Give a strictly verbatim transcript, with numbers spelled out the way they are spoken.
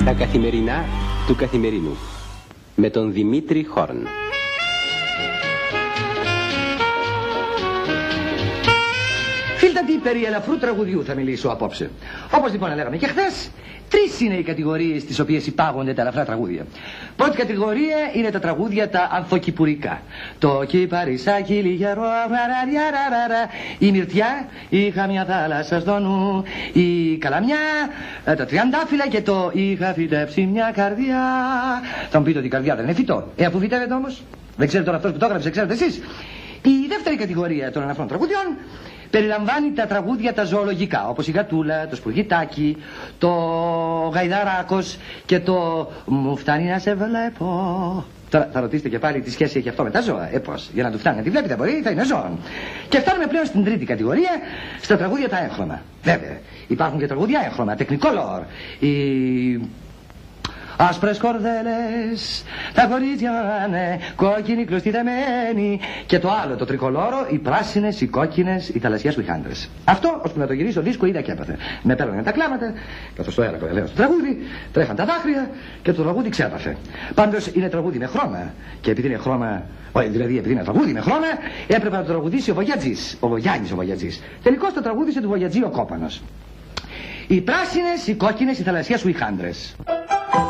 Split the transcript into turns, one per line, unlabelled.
Τα καθημερινά του καθημερινού με τον Δημήτρη Χόρν.
Φίλτατη, περί ελαφρού τραγουδιού θα μιλήσω απόψε. Όπως λοιπόν λέγαμε και χθες, τρεις είναι οι κατηγορίες τις οποίες υπάγονται τα ελαφρά τραγούδια. Πρώτη κατηγορία είναι τα τραγούδια τα ανθοκυπουρικά. Το κυπαρισάκι λιγερό, η μυρτιά, είχα μια θάλασσα στο νου, η καλαμιά, τα τριαντάφυλλα και το είχα φυτέψει μια καρδιά. Θα μου πείτε ότι η καρδιά δεν είναι φυτό. Ε, αφού φυτεύεται όμως. Δεν ξέρετε τώρα αυτός που το έγραψε, ξέρετε εσείς. Η δεύτερη κατηγορία των ελαφρών τραγουδιών περιλαμβάνει τα τραγούδια τα ζωολογικά, όπως η Γατούλα, το Σπουργητάκι, το Γαϊδαράκος και το «Μου φτάνει να σε βλέπω». Τώρα θα ρωτήσετε και πάλι τι σχέση έχει αυτό με τα ζώα. Ε, πώς, για να του φτάνει να τη βλέπετε μπορεί, θα είναι ζώων. Και φτάνουμε πλέον στην τρίτη κατηγορία, στα τραγούδια τα έγχρωμα. Βέβαια, υπάρχουν και τραγούδια έγχρωμα, τεκνικόλορ. Η... Άσπρες κορδέλες, τα κορίτσια είναι κόκκινοι, κλωστοί δεμένοι. Και το άλλο, το τρικολόρο, οι πράσινες, οι κόκκινες, οι θαλασσιές σουιχάντρες. Αυτό, ώσπου να το γυρίσω δίσκο, είδα και έπαθε. Με παίρνανε τα κλάματα, καθώς το έλαβα βεβαίως στο τραγούδι, τρέχαν τα δάκρυα και το τραγούδι ξέπαθε. Πάντως είναι τραγούδι με χρώμα. Και επειδή είναι χρώμα, δηλαδή επειδή είναι τραγούδι με χρώμα, έπρεπε να το τραγουδήσει ο Βογιατζής, ο Βογιάννης ο Βογιατζής. Τελικώς το τραγούδισε του Βογιατζή ο Κόπανος. Οι πράσινες, οι κόκκινες, οι θαλασσιές σουιχάντρες.